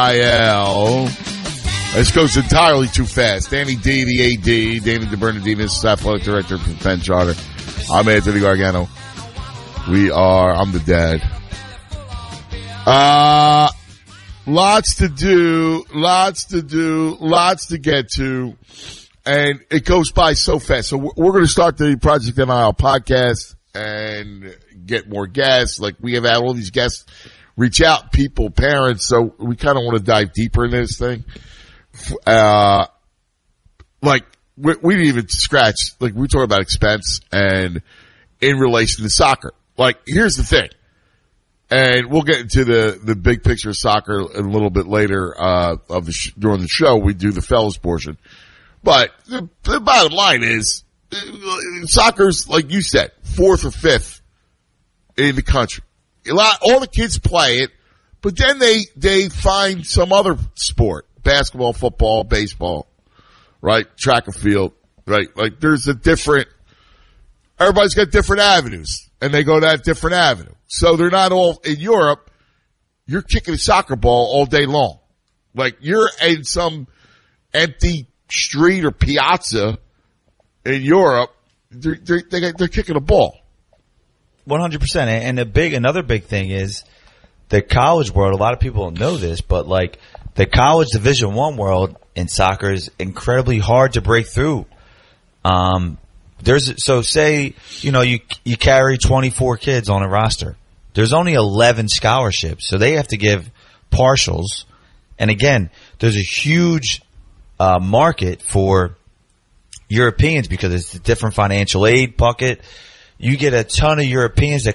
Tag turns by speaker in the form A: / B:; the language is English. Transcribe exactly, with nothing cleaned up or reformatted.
A: I L. This goes entirely too fast. Danny D, the A D, Danny DeBernardinis, athletic director from Penn Charter. I'm Anthony Gargano. We are, I'm the dad. Uh, lots to do, lots to do, lots to get to. And it goes by so fast. So we're going to start the Project N I L podcast and get more guests. Like, we have had all these guests reach out, people, parents. So we kind of want to dive deeper into this thing. Uh, like, we, we didn't even scratch, like, we talk about expense and in relation to soccer. Like, here's the thing. And we'll get into the, the big picture of soccer a little bit later, uh, of the, sh- during the show. We do the fellas portion. But the, the bottom line is, soccer's, like you said, fourth or fifth in the country. A lot, all the kids play it, but then they, they find some other sport. Basketball, football, baseball, right? Track and field, right? Like, there's a different, everybody's got different avenues, and they go that different avenue. So they're not all, in Europe, you're kicking a soccer ball all day long. Like, you're in some empty street or piazza in Europe, they're, they're, they're, they're kicking a ball.
B: one hundred percent. And a big, another big thing is the college world. A lot of people don't know this, but like, the college Division One world in soccer is incredibly hard to break through. Um, there's so say you know you you carry twenty-four kids on a roster. There's only eleven scholarships, so they have to give partials. And again, there's a huge uh, market for Europeans because it's a different financial aid bucket. You get a ton of Europeans that